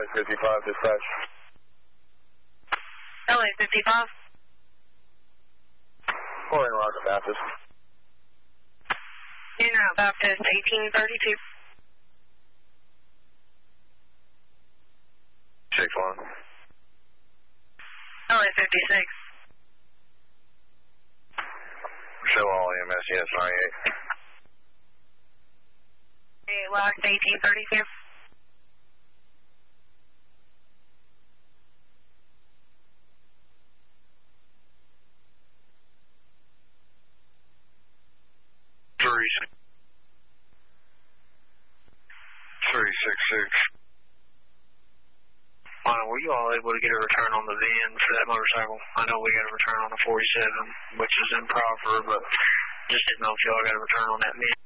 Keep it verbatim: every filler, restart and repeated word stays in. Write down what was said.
A fifty-five dispatch. L A fifty-five. Calling Rocket Baptist. In route Baptist eighteen thirty-two. six one. L A fifty-six. Show all E M S, yes, ninety-eight. Okay, last eighteen thirty-two. Three, three, six, six. Uh, were you all able to get a return on the van for that motorcycle? I know we got a return on the forty-seven, which is improper, but just didn't know if y'all got a return on that van.